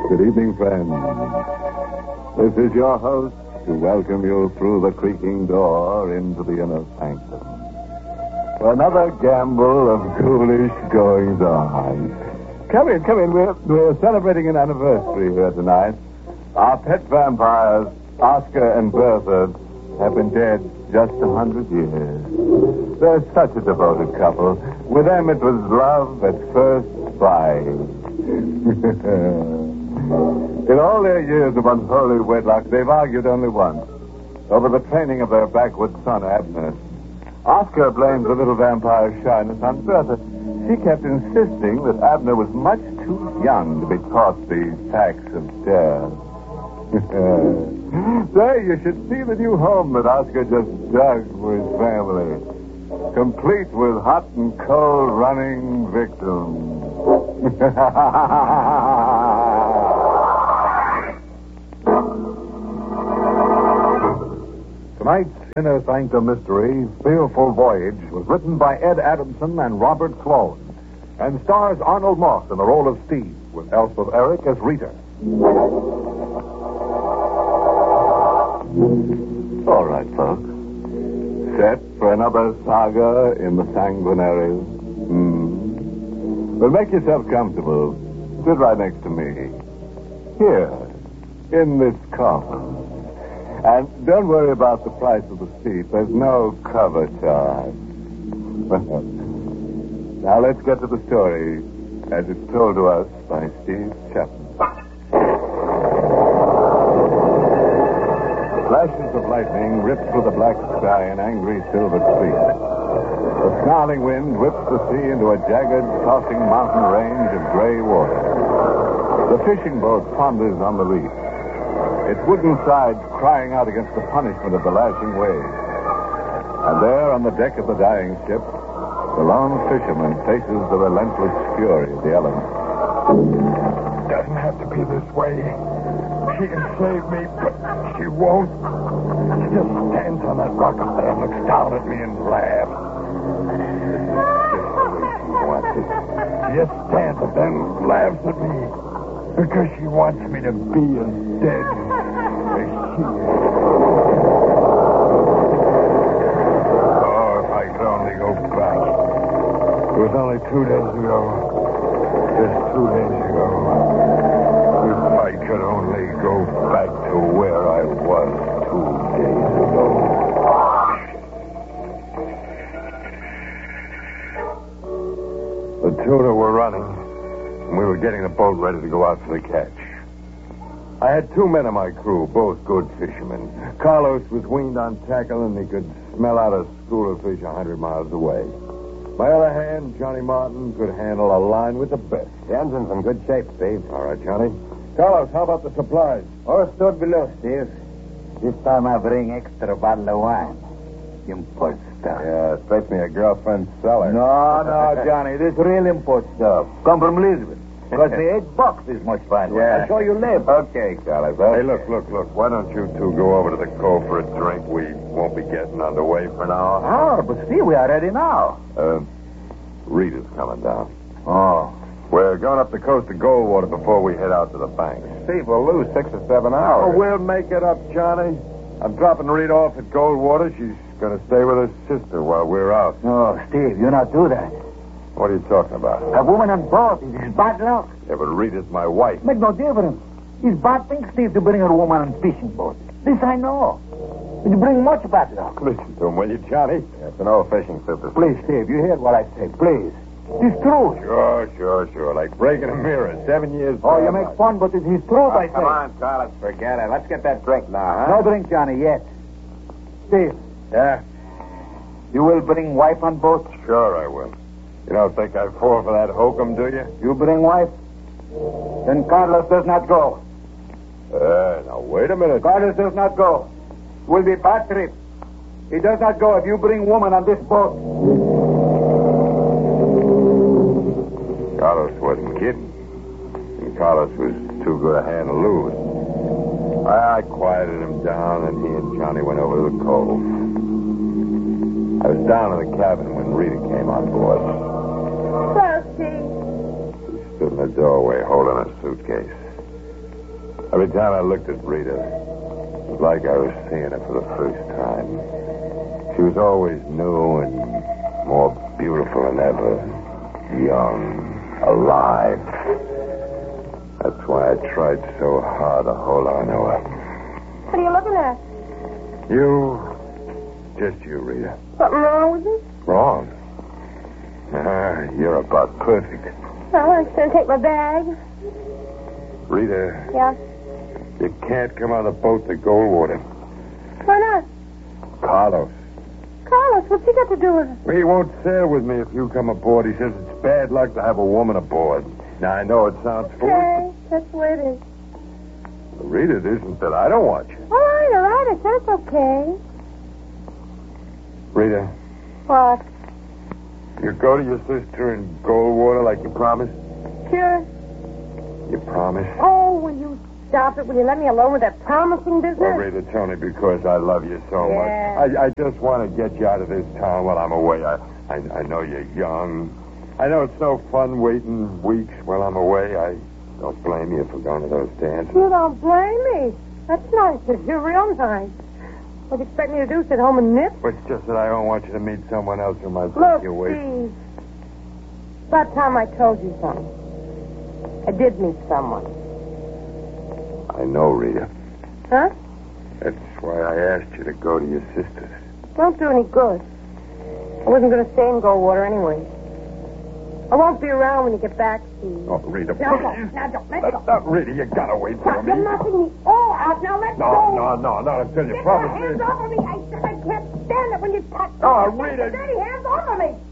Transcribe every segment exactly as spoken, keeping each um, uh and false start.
Good evening, friends. This is your host to welcome you through the creaking door into the inner sanctum for another gamble of ghoulish goings-on. Come in, come in. We're, we're celebrating an anniversary here tonight. Our pet vampires, Oscar and Bertha, have been dead just a hundred years. They're such a devoted couple. With them, it was love at first sight. In all their years of unholy wedlock, they've argued only once over the training of their backwoods son, Abner. Oscar blamed the little vampire's shyness on Bertha. She kept insisting that Abner was much too young to be taught the facts of death. Say, you should see the new home that Oscar just dug for his family. Complete with hot and cold running victims. Tonight's Inner Sanctum Mystery, Fearful Voyage, was written by Ed Adamson and Robert Sloan, and stars Arnold Moss in the role of Steve, with Elspeth Eric as Rita. All right, folks. Set for another saga in the sanguinaries. Hmm. Well, make yourself comfortable. Sit right next to me. Here, in this coffin. And don't worry about the price of the seat. There's no cover charge. Now let's get to the story as it's told to us by Steve Chapman. Flashes of lightning rip through the black sky in angry silver streaks. The snarling wind whips the sea into a jagged, tossing mountain range of gray water. The fishing boat ponders on the reef, its wooden sides crying out against the punishment of the lashing waves. And there on the deck of the dying ship, the lone fisherman faces the relentless fury of the elements. Doesn't have to be this way. She can save me, but she won't. She just stands on that rock up there and looks down at me and laughs. Just the way she wants it. She just stands and then laughs at me because she wants me to be as dead as she is. Oh, if I could only go back. It was only two days ago. Just two days ago. If I could only go back to where I was two days ago. The tuna were running, and we were getting the boat ready to go out for the catch. I had two men on my crew, both good fishermen. Carlos was weaned on tackle, and he could smell out a school of fish a hundred miles away. My other hand, Johnny Martin, could handle a line with the best. The engine's in good shape, Steve. All right, Johnny. Carlos, how about the supplies? All stored below, Steve. This time I bring extra bottle of wine. Import stuff. Yeah, straight me a girlfriend's cellar. No, no, Johnny. This real import stuff. Come from Lisbon. Cost me eight bucks this much fine. Yeah. I'll show you later. Okay, Carlos. Okay. Hey, look, look, look. Why don't you two go over to the cove for a drink? We won't be getting underway for an hour. Oh, but Steve, we are ready now. Uh, Rita's coming down. Oh. We're going up the coast to Goldwater before we head out to the bank. Steve, we'll lose six or seven hours. Oh, we'll make it up, Johnny. I'm dropping Rita off at Goldwater. She's going to stay with her sister while we're out. No, Steve, you not do that. What are you talking about? A woman on board is bad luck. Yeah, but Rita's my wife. Make no difference. It's bad thing, Steve, to bring a woman on fishing boat. This I know. It bring much bad luck. Listen to him, will you, Johnny? Yeah, it's an old fishing super. Please, Steve, you heard what I say. Please. It's true. Sure, sure, sure. Like breaking a mirror. Seven years. Oh, you make fun, but it is truth, Oh, I say. come on, Carlos, forget it. Let's get that drink now, huh? No drink, Johnny, yet. Steve, Yeah, you will bring wife on boat? sure I will. You don't think I'd fall for that hokum, do you? You bring wife? Then Carlos does not go. Uh, now, wait a minute. Carlos does not go. It will be bad trip. He does not go if you bring woman on this boat. Carlos wasn't kidding. And Carlos was too good a hand to lose. I, I quieted him down, and he and Johnny went over to the cove. I was down in the cabin when Rita came on board. Well, Steve. She stood in the doorway holding a suitcase. Every time I looked at Rita, it was like I was seeing her for the first time. She was always new and more beautiful than ever. Young, alive. That's why I tried so hard to hold on to her. What are you looking at? You, just you, Rita. Something wrong with me? Wrong. Ah, you're about perfect. Well, I'm going to take my bag. Rita, Yeah? you can't come on the boat to Goldwater. Why not? Carlos. Carlos, what's he got to do with it? Well, he won't sail with me if you come aboard. He says it's bad luck to have a woman aboard. Now, I know it sounds foolish. Okay, that's the way it is. But Rita, it isn't that I don't want you. All right, all right. I said it's okay. Rita, What? you go to your sister in Goldwater like you promised? Sure. You promised? Oh, will you stop it? Will you let me alone with that promising business? Well, Rita, it's only because I love you so Yeah. much. I, I just want to get you out of this town while I'm away. I, I, I know you're young. I know it's no fun waiting weeks while I'm away. I don't blame you for going to those dances. You don't blame me. That's nice. You're real nice. What do you expect me to do? Sit home and nip? But it's just that I don't want you to meet someone else who might Look, take you away. Steve. About time I told you something. I did meet someone. I know, Rita. Huh? That's why I asked you to go to your sister's. Won't do any good. I wasn't going to stay in Goldwater anyway. I won't be around when you get back, Steve. Oh, Rita, Now, please. don't, now, don't. Let Now, go. now, Rita, you gotta wait for Stop. me. You're knocking me all out. Now, let No, go. no, no, not until you Get promise your me. hands off of me. I said I can't stand it when you touch me. Oh, Get Rita. your dirty hands off of me.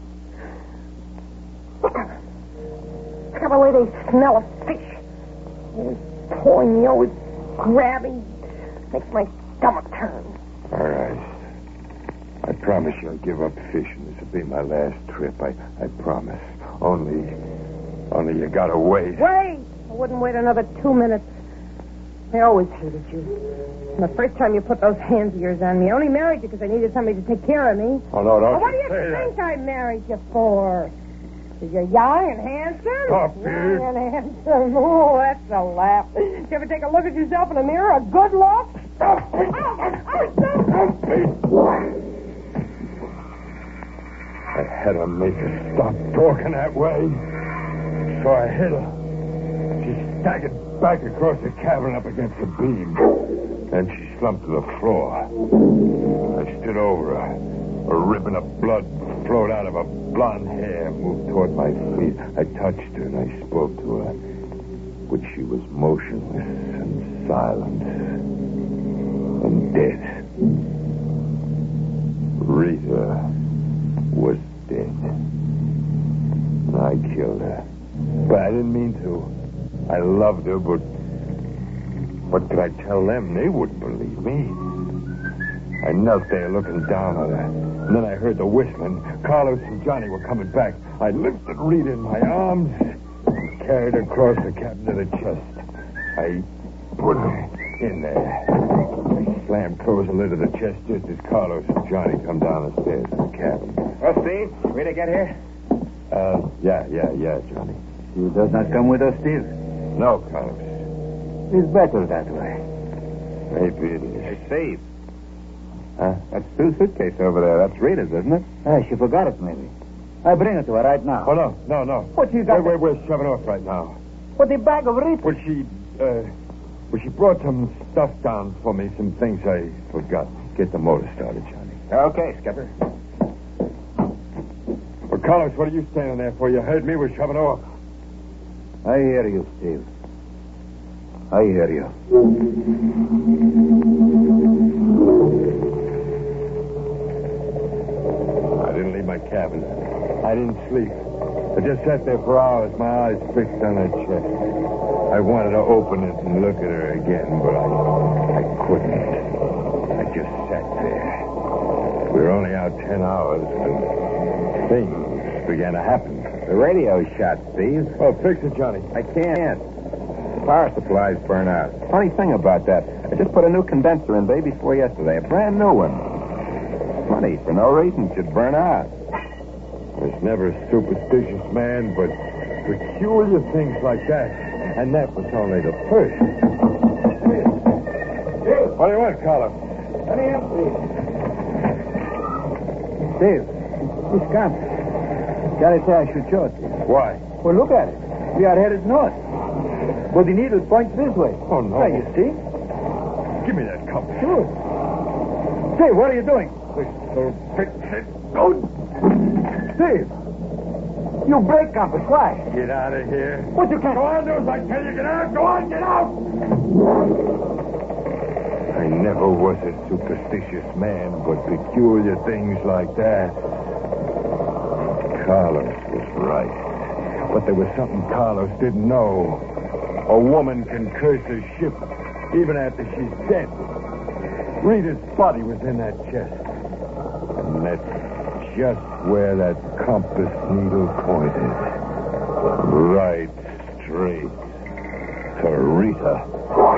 Look at the way they smell of fish. Always pulling me, always grabbing. Makes my stomach turn. All right. I promise you I'll give up fishing. This will be my last trip. I, I promise. Only, only you gotta wait. Wait! I wouldn't wait another two minutes. I always hated you. And the first time you put those hands of yours on me, I only married you because I needed somebody to take care of me. Oh, no, don't Well, what do you you say think that. I married you for? Because you're young and handsome? Stop, Young dear. and handsome. Oh, that's a laugh. Did you ever take a look at yourself in the mirror? A good look? Stop Oh, it. oh, stop. I had to make her stop talking that way. So I hit her. She staggered back across the cabin up against the beam. Then she slumped to the floor. I stood over her. A ribbon of blood flowed out of her blonde hair, moved toward my feet. I touched her and I spoke to her. But she was motionless and silent and dead. Rita was dead. And I killed her. But I didn't mean to. I loved her, but what could I tell them? They wouldn't believe me. I knelt there looking down on her. And then I heard the whistling. Carlos and Johnny were coming back. I lifted Rita in my arms and carried her across the cabin to the chest. I put her in there. I slammed close the lid of the chest just as Carlos and Johnny come down the stairs to the cabin. Well, Steve, Rita get here? Uh, yeah, yeah, yeah, Johnny. You does not come with us, Steve. No, Carlos. It's better that way. Maybe it is. Hey, Steve. Huh? That's Sue's suitcase over there. That's Rita's, isn't it? Ah, she forgot it, maybe. I bring it to her right now. Oh, no, no, no. What you got? Wait, wait, we're shoving off right now. What, the bag of Rita? Well, she, uh, well, she brought some stuff down for me, some things I forgot. Get the motor started, Johnny. Okay, Skipper. Well, Carlos, what are you standing there for? You heard me. We're shoving off. I hear you, Steve. I hear you. I didn't leave my cabin. I didn't sleep. I just sat there for hours, my eyes fixed on her chest. I wanted to open it and look at her again, but I, I couldn't. I just sat there. We were only out ten hours when things began to happen. The radio's shot, Steve. Oh, fix it, Johnny. I can't. The power supply's burned out. Funny thing about that, I just put a new condenser in day before yesterday, a brand new one. Funny, for no reason, it should burn out. I was never a superstitious man, but peculiar things like that. And that was only the first. What do you want, Carlo? Let me empty. Dave, this camp. Gotta say I should show it to you. Why? Well, look at it. We are headed north. But the needle points this way. Oh, no. There, you see? Give me that cup. Sure. Dave, what are you doing? Little pig. Go. Dave, you break compass. Why? Get out of here. What you can't... Go on, do as I tell you. Get out. Go on, get out. I never was a superstitious man, but peculiar things like that. Carlos was right. But there was something Carlos didn't know. A woman can curse a ship even after she's dead. Rita's body was in that chest. And that's just where that compass needle pointed. Right straight to Rita.